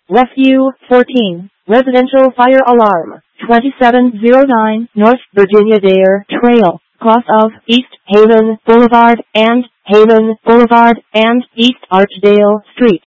Rescue 14. Residential fire alarm. 2709 North Virginia Dare Trail. Cross of East Haven Boulevard and Haven Boulevard and East Archdale Street.